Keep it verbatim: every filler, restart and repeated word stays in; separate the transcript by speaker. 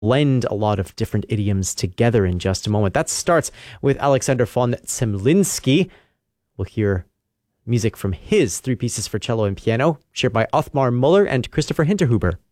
Speaker 1: blend a lot of different idioms together in just a moment. That starts with Alexander von Zemlinsky. We'll hear music from his three pieces for cello and piano, shared by Othmar Muller and Christopher Hinterhuber.